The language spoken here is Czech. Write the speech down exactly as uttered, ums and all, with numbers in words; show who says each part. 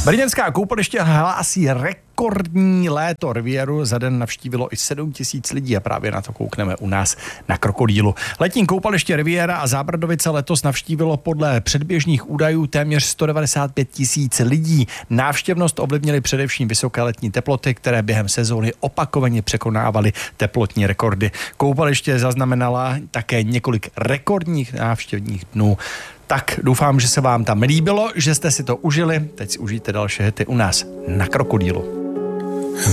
Speaker 1: Brněnská koupaliště hlásí rekordní léto. Rivieru za den navštívilo i sedm tisíc lidí a právě na to koukneme u nás na Krokodýlu. Letní koupaliště Riviera a Zábrdovice letos navštívilo podle předběžných údajů téměř sto devadesát pět tisíc lidí. Návštěvnost ovlivnily především vysoké letní teploty, které během sezóny opakovaně překonávaly teplotní rekordy. Koupaliště zaznamenala také několik rekordních návštěvních dnů. Tak doufám, že se vám tam líbilo, že jste si to užili. Teď si užijte další hity u nás na Krokodýlu.